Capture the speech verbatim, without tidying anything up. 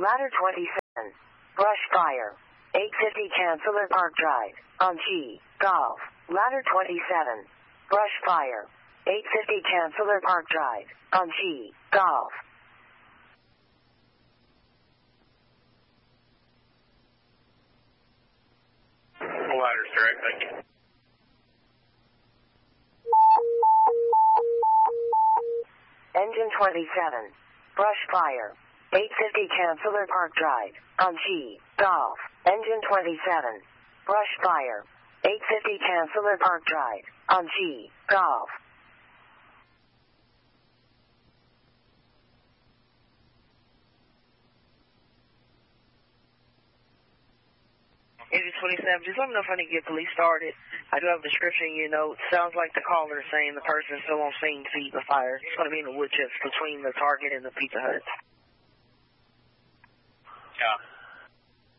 Ladder twenty-seven. Brush fire. eight fifty Chancellor Park Drive. On G. Golf. Ladder twenty-seven. Brush fire. eight fifty Chancellor Park Drive. On G. Golf. Ladder's direct, thank you. Engine twenty-seven. Brush fire. eight fifty Chancellor Park Drive. On G. Golf. Engine twenty-seven. Brush fire. eight fifty Chancellor Park Drive. On G. Golf. Engine twenty-seven, just let me know if I need to get police started. I do have a description in your notes. Sounds like the caller is saying the person is still on scene to eat the fire. It's going to be in the wood chips between the Target and the Pizza Hut. Yeah.